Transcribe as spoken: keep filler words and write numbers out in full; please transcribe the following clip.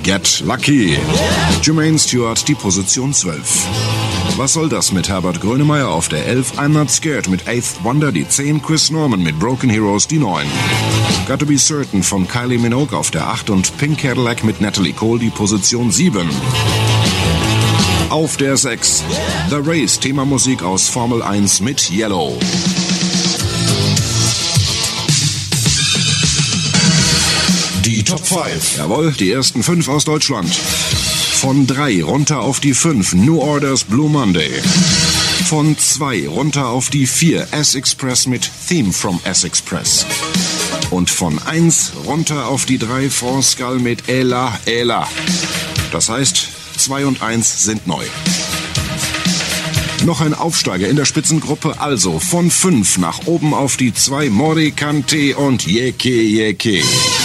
Get Lucky. Jermaine Stewart die Position zwölf. Was soll das mit Herbert Grönemeyer auf der elf? I'm Not Scared mit Eighth Wonder die zehn. Chris Norman mit Broken Heroes die neun. Got to Be Certain von Kylie Minogue auf der acht und Pink Cadillac mit Natalie Cole die Position sieben. Auf der sechs. The Race, Themamusik aus Formel eins mit Yellow. Die Top fünf. Jawohl, die ersten fünf aus Deutschland. Von drei runter auf die fünf, New Order's Blue Monday. Von zwei runter auf die vier, S-Express mit Theme from S-Express. Und von eins runter auf die drei, France Gall mit Ella, Ella. Das heißt, zwei und eins sind neu. Noch ein Aufsteiger in der Spitzengruppe, also von fünf nach oben auf die zwei, Morikante und Yeke Yeke.